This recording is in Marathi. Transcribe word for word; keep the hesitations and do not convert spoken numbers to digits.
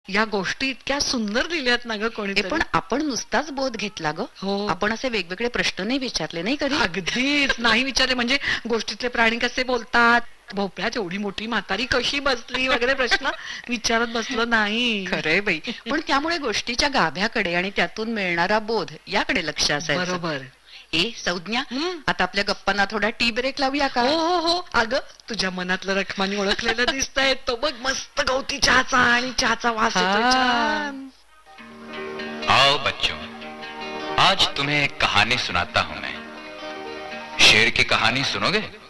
या गोष्टी इतक्या सुंदर लिहिल्यात ना ग हे कोणीतरी. पण आपण नुसताच बोध घेतला ग. हो. आपण असे वेगवेगळे प्रश्न नाही विचारले नाही कधी. अगदीच नाही विचारले. म्हणजे गोष्टीतले प्राणी कसे बोलतात, भोपळ्यात एवढी मोठी म्हातारी कशी बसली वगैरे प्रश्न विचारत बसलो नाही. खरंय बाई. पण त्यामुळे गोष्टीच्या गाभ्याकडे आणि त्यातून मिळणारा बोध याकडे लक्ष असायचं. बरोबर. ए संज्ञा, हं. आता आपल्या गप्पांना थोडा टी ब्रेक लावूया का? हो हो हो. अगं तुझ्या मनातलं रखमानी ओळखलेलं दिसतंय. तो बघ मस्त गवती चहाचा आणि चहाचा वास येतोय हाँ. छान. आओ बच्चों, आज तुम्हें एक कहानी सुनाता हूं मैं. शेर की कहानी सुनोगे?